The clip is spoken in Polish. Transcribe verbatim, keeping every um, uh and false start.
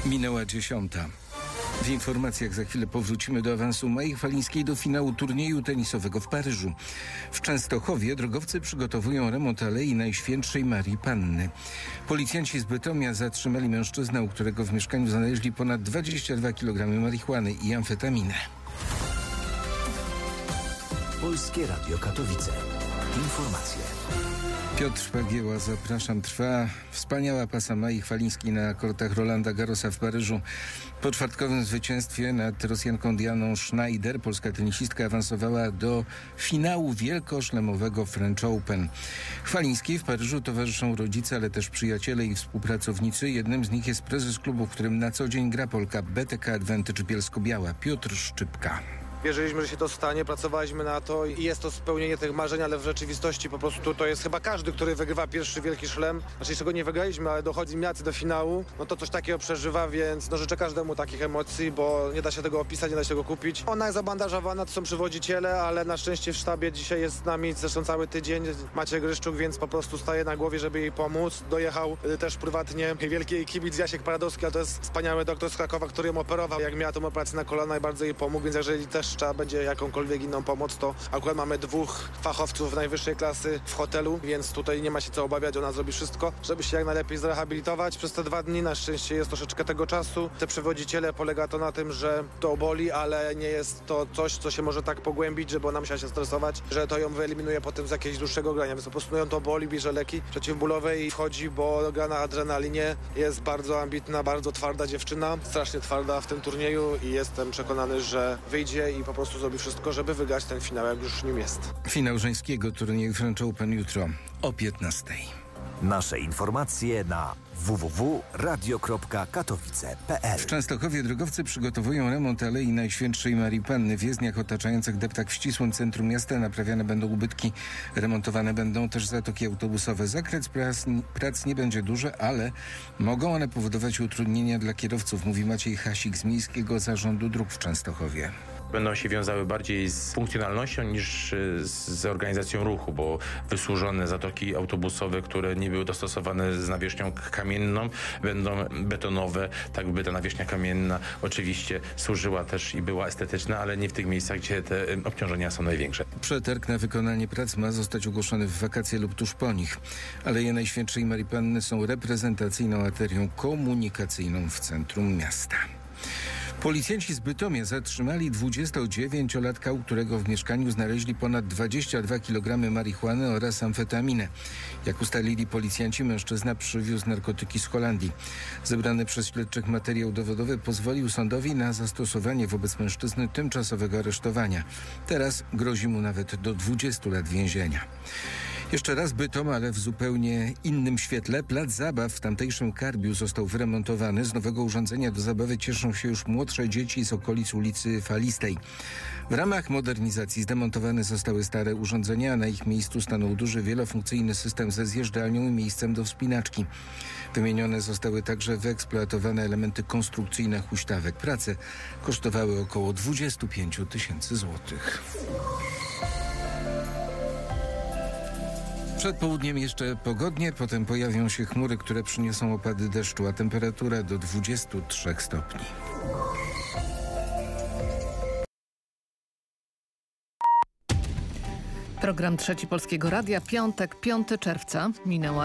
Minęła dziesiąta. W informacjach za chwilę powrócimy do awansu Mai Chwalińskiej do finału turnieju tenisowego w Paryżu. W Częstochowie drogowcy przygotowują remont Alei Najświętszej Marii Panny. Policjanci z Bytomia zatrzymali mężczyznę, u którego w mieszkaniu znaleźli ponad dwadzieścia dwa kilogramy marihuany i amfetaminę. Polskie Radio Katowice. Informacje. Piotr Pagieła, zapraszam. Trwa wspaniała pasa Mai Chwalińskiej na kortach Rolanda Garrosa w Paryżu. Po czwartkowym zwycięstwie nad Rosjanką Dianą Schneider polska tenisistka awansowała do finału wielkoszlemowego French Open. Chwalińskiej w Paryżu towarzyszą rodzice, ale też przyjaciele i współpracownicy. Jednym z nich jest prezes klubu, w którym na co dzień gra Polka, B T K Advantage Bielsko-Biała, Piotr Szczypka. Wierzyliśmy, że się to stanie, pracowaliśmy na to i jest to spełnienie tych marzeń, ale w rzeczywistości po prostu to jest chyba każdy, który wygrywa pierwszy wielki szlem. Znaczy, czego nie wygraliśmy, ale dochodzi miacy do finału, no to coś takiego przeżywa, więc no życzę każdemu takich emocji, bo nie da się tego opisać, nie da się tego kupić. Ona jest zabandażowana, to są przywodziciele, ale na szczęście w sztabie dzisiaj jest z nami zresztą cały tydzień Maciej Gryszczuk, więc po prostu staje na głowie, żeby jej pomóc. Dojechał y, też prywatnie wielki kibic Jasiek Paradowski, ale to jest wspaniały doktor z Krakowa, który ją operował, jak miała tą operację na kolana i bardzo jej pomógł, więc jeżeli też trzeba będzie jakąkolwiek inną pomoc, to akurat mamy dwóch fachowców najwyższej klasy w hotelu, więc tutaj nie ma się co obawiać, ona zrobi wszystko, żeby się jak najlepiej zrehabilitować przez te dwa dni. Na szczęście jest troszeczkę tego czasu. Te przewodziciele, polega to na tym, że to boli, ale nie jest to coś, co się może tak pogłębić, żeby ona musiała się stresować, że to ją wyeliminuje potem z jakiegoś dłuższego grania, więc po prostu ją to boli, bierze leki przeciwbólowe i wchodzi, bo gra na adrenalinie. Jest bardzo ambitna, bardzo twarda dziewczyna, strasznie twarda w tym turnieju i jestem przekonany, że wyjdzie i po prostu zrobi wszystko, żeby wygrać ten finał, jak już nim jest. Finał żeńskiego turnieju French Open jutro o piętnastej. Nasze informacje na w w w kropka radio kropka katowice kropka p l. W Częstochowie drogowcy przygotowują remont Alei Najświętszej Marii Panny. W jezdniach otaczających deptak w ścisłym centrum miasta naprawiane będą ubytki. Remontowane będą też zatoki autobusowe. Zakres prac, prac nie będzie duży, ale mogą one powodować utrudnienia dla kierowców, mówi Maciej Hasik z Miejskiego Zarządu Dróg w Częstochowie. Będą się wiązały bardziej z funkcjonalnością niż z organizacją ruchu, bo wysłużone zatoki autobusowe, które nie były dostosowane z nawierzchnią kamienną, będą betonowe, tak by ta nawierzchnia kamienna oczywiście służyła też i była estetyczna, ale nie w tych miejscach, gdzie te obciążenia są największe. Przetarg na wykonanie prac ma zostać ogłoszony w wakacje lub tuż po nich. Aleje Najświętszej Marii Panny są reprezentacyjną arterią komunikacyjną w centrum miasta. Policjanci z Bytomia zatrzymali dwudziestodziewięciolatka, u którego w mieszkaniu znaleźli ponad dwadzieścia dwa kilogramy marihuany oraz amfetaminę. Jak ustalili policjanci, mężczyzna przywiózł narkotyki z Holandii. Zebrany przez śledczych materiał dowodowy pozwolił sądowi na zastosowanie wobec mężczyzny tymczasowego aresztowania. Teraz grozi mu nawet do dwudziestu lat więzienia. Jeszcze raz Bytom, ale w zupełnie innym świetle. Plac zabaw w tamtejszym Karbiu został wyremontowany. Z nowego urządzenia do zabawy cieszą się już młodsze dzieci z okolic ulicy Falistej. W ramach modernizacji zdemontowane zostały stare urządzenia, a na ich miejscu stanął duży wielofunkcyjny system ze zjeżdżalnią i miejscem do wspinaczki. Wymienione zostały także wyeksploatowane elementy konstrukcyjne huśtawek. Prace kosztowały około dwadzieścia pięć tysięcy złotych. Przed południem jeszcze pogodnie, potem pojawią się chmury, które przyniosą opady deszczu, a temperatura do dwudziestu trzech stopni. Program Trzeci Polskiego Radia, piątek, piątego czerwca minęła.